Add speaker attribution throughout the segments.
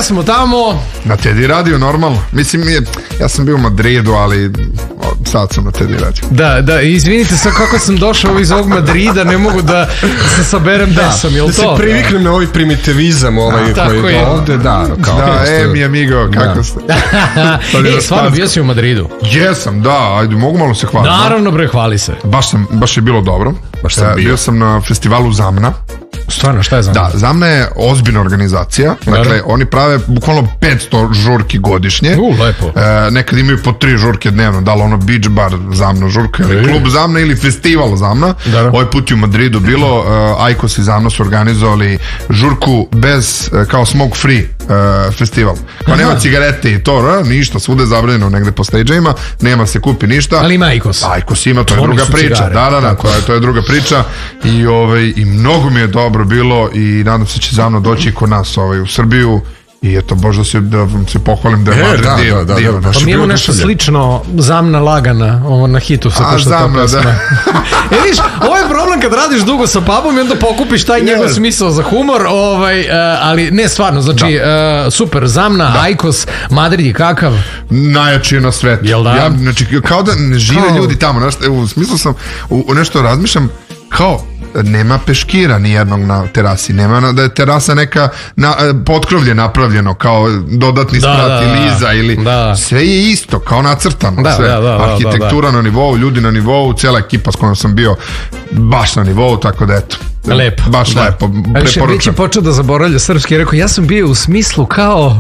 Speaker 1: čega smo tamo?
Speaker 2: Na Teddy Radio, normalno. Mislim, ja sam bio u Madridu, ali sad sam na Teddy Radio.
Speaker 1: Da, izvinite sad kako sam došao iz ovog Madrida, ne mogu da se saberem gde sam, jel to?
Speaker 3: Da se priviknem na ovaj primitivizam koji je ovde,
Speaker 2: mi amigo, kako ste?
Speaker 1: Stvarno, bio si u Madridu?
Speaker 2: Jesam, da, ajde, mogu malo se hvaliti.
Speaker 1: Naravno, bre, hvali se.
Speaker 2: Baš je bilo dobro. Bio sam na festivalu Zamna.
Speaker 1: Stvarno, šta je Zamna?
Speaker 2: Da, Zamna je ozbiljna organizacija. Dakle, oni prave bukvalno 500 žurki godišnje.
Speaker 1: Lepo.
Speaker 2: Nekad imaju po 3 žurke dnevno. Da li ono beach bar Zamna žurka, ili klub Zamna, ili festival Zamna. Ovaj put je u Madridu bilo. Ajkos i Zamna su organizovali žurku bez, kao smoke free festival. Pa nema cigarete i to, ništa, svude je zabranjeno negde po stage-ima, nema se kupi ništa.
Speaker 1: Ali ima Ajkos.
Speaker 2: Ajkos ima, to je druga priča. Da, to je druga priča. I mnogo mi je dobro bilo i nadam se će Zamna doći kod nas u Srbiju. I eto, bož da vam se pohvalim da je Madrid divan.
Speaker 1: Pa mi imamo nešto slično, Zamna lagana, ovo na hitu se košta ta pesma. Vidiš, ovo je problem kad radiš dugo sa pubom i onda pokupiš taj njegov smisao za humor, ali ne stvarno, znači super, Zamna, Ajkos, Madrid je kakav?
Speaker 2: Najjači je na svetu.
Speaker 1: Jel da?
Speaker 2: Znači, kao da ne žive ljudi tamo, u smislu sam, u nešto razmišljam, kao nema peškira ni jednog na terasi, nema da je terasa neka potkrovlje napravljeno kao dodatni sprat ili iza ili sve je isto kao nacrtano, arhitektura na nivou, ljudi na nivou, cijela ekipa s kojom sam bio baš na nivou, tako da eto.
Speaker 1: Lepo.
Speaker 2: Baš lepo.
Speaker 1: Preporučam. Već je počeo da zaboravlja srpski, rekao, ja sam bio u smislu kao...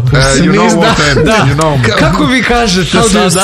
Speaker 1: Kako vi kažete sada?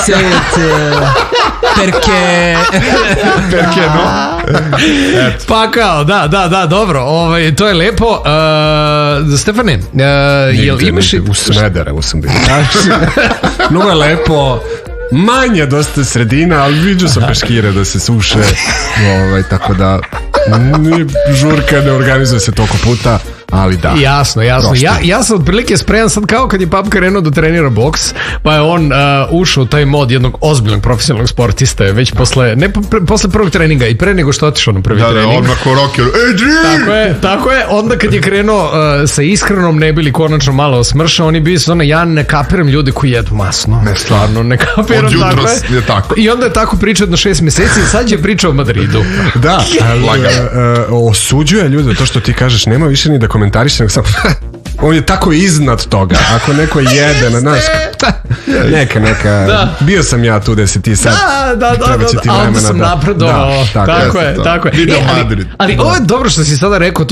Speaker 3: Perke,
Speaker 2: no.
Speaker 1: Pa kao, da, dobro, to je lepo. Stefane, jel imaš...
Speaker 3: U Smederevu sam bio. Mnogo je lepo. Manje dosta sredina, ali viđu sam peškire da se suše, tako da žurka ne organizuje se toliko puta, ali da.
Speaker 1: Jasno. Ja sam otprilike spreman sad kao kad je Pap krenuo da trenira boks, pa je on ušao u taj mod jednog ozbiljnog profesionalnog sportiste, već posle prvog treninga i pre nego što otišao na prvi trening.
Speaker 2: Da, odmah ko rocker,
Speaker 1: Tako je, onda kad je krenuo sa iskrenom, ne bili konačno malo smršao, oni bili su ja ne kapiram ljude koji jedu masno.
Speaker 2: Ne, stvarno.
Speaker 1: Ne kapiram,
Speaker 2: od jutros je tako.
Speaker 1: I onda je tako pričao jedno 6 meseci i sad je pričao o Madridu.
Speaker 3: Da, osuđuje ljude, to što ti kažeš, nema više ni da komentariš, nego sam on je tako iznad toga, ako neko jede na naš neka bio sam ja tu da se ti sad treba će ti vremena
Speaker 1: sam napredovao, tako je
Speaker 2: Video Madrid.
Speaker 1: Ali ovo je dobro što si sada rekao.